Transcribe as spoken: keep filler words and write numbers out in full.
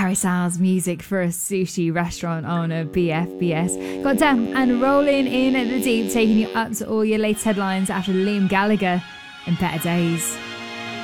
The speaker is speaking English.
Harry Styles music for a sushi restaurant owner, B F B S. Got Dem and Rolling in the Deep, taking you up to all your latest headlines after Liam Gallagher and Better Days.